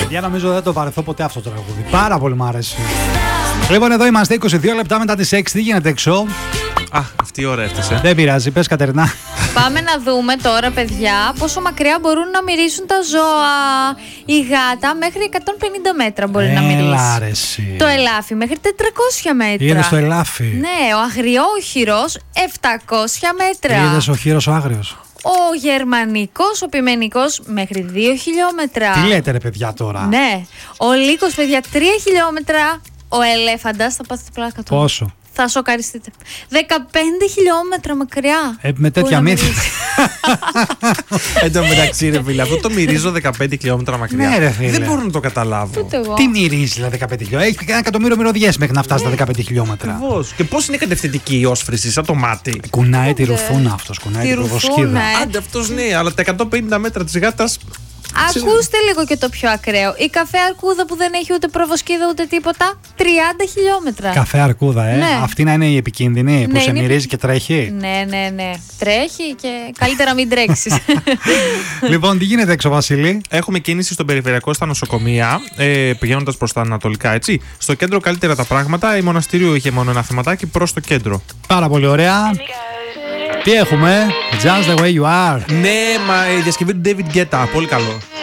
Για νομίζω δεν το βαρεθώ ποτέ αυτό το τραγούδι. Πάρα πολύ μου άρεσε. Λοιπόν, εδώ είμαστε 22 λεπτά μετά τις 6. Τι γίνεται έξω? Αυτή η ώρα έφτασε. Δεν πειράζει, πες Κατερινά. Πάμε να δούμε τώρα, παιδιά, πόσο μακριά μπορούν να μυρίσουν τα ζώα. Η γάτα μέχρι 150 μέτρα μπορεί να μυρίσει. Το ελάφι μέχρι 400 μέτρα. Είδες το ελάφι? Ναι, ο αγριόχειρος 700 μέτρα. Είδες ο χείρος ο άγριος? Ο γερμανικός, ο πιμενικός μέχρι 2 χιλιόμετρα. Τι λέτε ρε παιδιά τώρα? Ναι, ο λύκος, παιδιά, 3 χιλιόμετρα. Ο ελέφαντας, θα πάθετε πλάκα του. Πόσο? Θα σοκαριστείτε. 15 χιλιόμετρα μακριά. Με τέτοια μύθια. Εν τω μεταξύ, ρε φίλε, αυτό το μυρίζω 15 χιλιόμετρα μακριά. Ναι, ρε φίλε. Δεν μπορώ να το καταλάβω. Ούτε εγώ. Τι μυρίζει δηλαδή 15 χιλιόμετρα? Έχει 1 εκατομμύριο μυρωδιές μέχρι να φτάσει τα 15 χιλιόμετρα. Ακριβώς. Και πώς είναι κατευθυντική η όσφρηση, σαν το μάτι. Κουνάει τη ρουφούνα αυτός, κουνάει την προβοσκίδα. Άντε, αυτός ναι, αλλά τα 150 μέτρα της γάτας. Ακούστε λίγο και το πιο ακραίο. Η καφέ αρκούδα που δεν έχει ούτε προβοσκίδα ούτε τίποτα, 30 χιλιόμετρα. Καφέ αρκούδα, Ναι. Αυτή να είναι η επικίνδυνη που Ναι, σε είναι μυρίζει και τρέχει. Ναι. Τρέχει και καλύτερα μην τρέξεις. Λοιπόν, τι γίνεται έξω, Βασίλη? Έχουμε κίνηση στον περιφερειακό στα νοσοκομεία, πηγαίνοντας προς τα ανατολικά, έτσι. Στο κέντρο καλύτερα τα πράγματα. Η Μοναστηρίου είχε μόνο ένα θεματάκι προς το κέντρο. Πάρα πολύ ωραία. Τι έχουμε? Just the way you are. Ναι, μα η διασκευή του David Guetta. Πολύ καλό.